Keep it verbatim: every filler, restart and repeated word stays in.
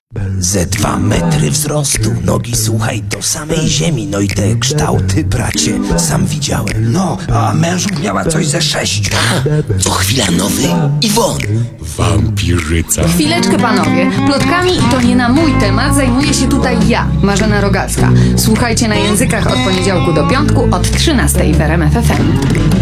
Ze dwa metry wzrostu, nogi słuchaj do samej ziemi. No i te kształty, bracie, sam widziałem. No, a mężów miała coś ze sześciu. Co chwila nowy Iwon. Wampirzyca. Chwileczkę, panowie. Plotkami i to nie na mój temat zajmuję się tutaj ja, Marzena Rogalska. Słuchajcie na Językach od poniedziałku do piątku od trzynastej w R M F F M.